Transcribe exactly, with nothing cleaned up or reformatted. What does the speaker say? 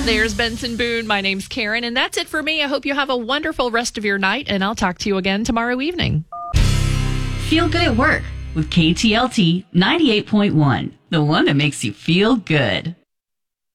There's Benson Boone. My name's Karen, and that's it for me. I hope you have a wonderful rest of your night, and I'll talk to you again tomorrow evening. Feel good at work with K T L T ninety-eight point one, the one that makes you feel good.